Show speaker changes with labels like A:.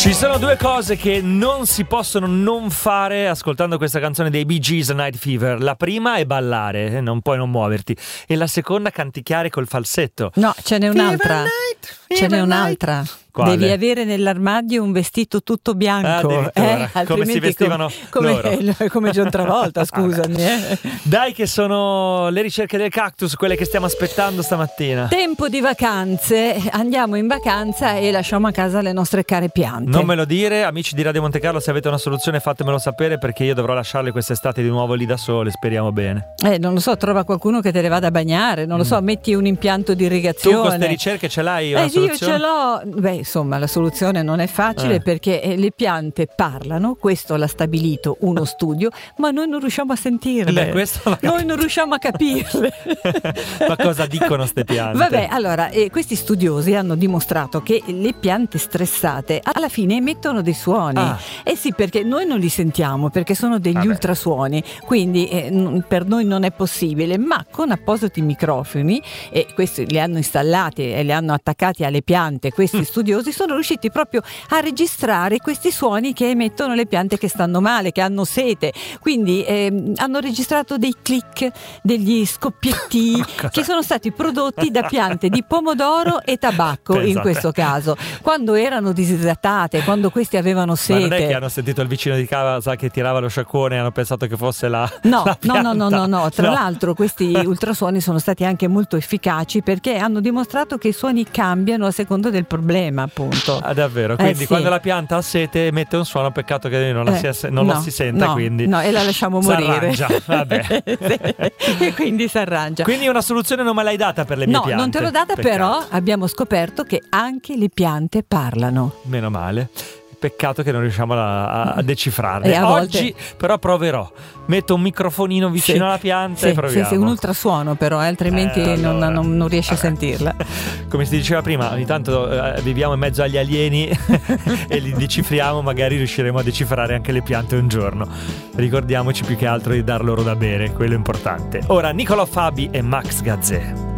A: Ci sono due cose che non si possono non fare ascoltando questa canzone dei Bee Gees, Night Fever. La prima è ballare, non puoi non muoverti. E la seconda canticchiare col falsetto.
B: No, ce n'è un'altra. Ce n'è un'altra.
A: Quale?
B: Devi avere nell'armadio un vestito tutto bianco.
A: Come si vestivano loro.
B: Come John Travolta, scusami.
A: Dai che sono le ricerche del cactus quelle che stiamo aspettando stamattina.
B: Tempo di vacanze, andiamo in vacanza e lasciamo a casa le nostre care piante.
A: Non me lo dire, amici di Radio Monte Carlo, se avete una soluzione fatemelo sapere, perché io dovrò lasciarle quest'estate di nuovo lì da sole, speriamo bene.
B: Non lo so, trova qualcuno che te le vada a bagnare, non lo so, metti un impianto di irrigazione.
A: Tu con queste ricerche ce l'hai una soluzione?
B: Io ce l'ho. Beh, insomma, la soluzione non è facile perché le piante parlano, questo l'ha stabilito uno studio, ma noi non riusciamo a sentirle. Noi non riusciamo a capirle.
A: Ma cosa dicono ste piante?
B: Vabbè, allora, questi studiosi hanno dimostrato che le piante stressate alla fine emettono dei suoni. Eh sì, perché noi non li sentiamo, perché sono degli ultrasuoni, quindi per noi non è possibile, ma con appositi microfoni, e questi li hanno installati e li hanno attaccati alle piante, questi studiosi sono riusciti proprio a registrare questi suoni che emettono le piante che stanno male, che hanno sete. Quindi hanno registrato dei click, degli scoppietti che sono stati prodotti da piante di pomodoro e tabacco. Pensate. In questo caso, quando erano disidratate, quando questi avevano sete.
A: Ma non è che hanno sentito il vicino di casa che tirava lo sciacquone e hanno pensato che fosse la
B: No. Tra l'altro questi ultrasuoni sono stati anche molto efficaci, perché hanno dimostrato che i suoni cambiano a seconda del problema, appunto.
A: Davvero? Quindi quando la pianta ha sete emette un suono, peccato che non lo si senta, quindi
B: e la lasciamo morire.
A: Vabbè.
B: E quindi si arrangia.
A: Quindi una soluzione non me l'hai data per le mie piante?
B: No, non te l'ho data, però abbiamo scoperto che anche le piante parlano.
A: Meno male. Peccato che non riusciamo a decifrarle.
B: volte...
A: Oggi però proverò. Metto un microfonino vicino alla pianta e proviamo.
B: Sì, un ultrasuono però, altrimenti allora... non riesci a sentirla.
A: Come si diceva prima, ogni tanto viviamo in mezzo agli alieni e li decifriamo, magari riusciremo a decifrare anche le piante un giorno. Ricordiamoci più che altro di dar loro da bere, quello è importante. Ora Nicolò Fabi e Max Gazzè.